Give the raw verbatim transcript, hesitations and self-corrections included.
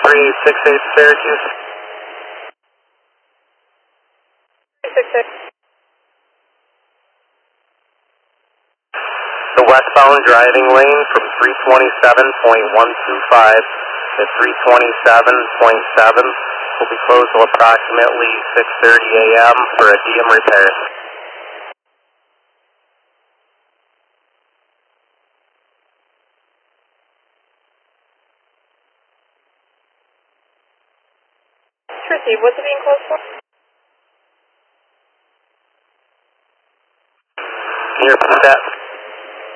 three six eight Syracuse. six six. The westbound driving lane from three twenty-seven point one two five to three twenty-seven point seven will be closed till approximately six thirty a m for a D M repair. Receive. What's it being closed for? Can you repeat that?